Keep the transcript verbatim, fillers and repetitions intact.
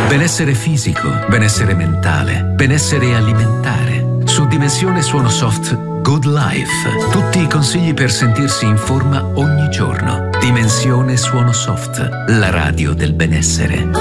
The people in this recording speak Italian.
Benessere fisico, benessere mentale, benessere alimentare. Su Dimensione Suono Soft, Good Life. Tutti i consigli per sentirsi in forma ogni giorno. Dimensione Suono Soft, la radio del benessere.